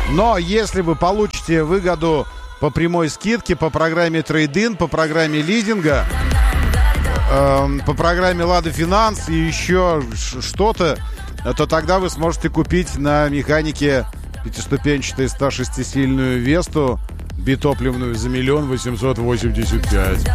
Но если вы получите выгоду по прямой скидке, по программе трейд-ин, по программе лизинга, по программе Лада Финанс и еще что-то, то тогда вы сможете купить на механике пятиступенчатой 106-сильную Весту битопливную за 1 885 000.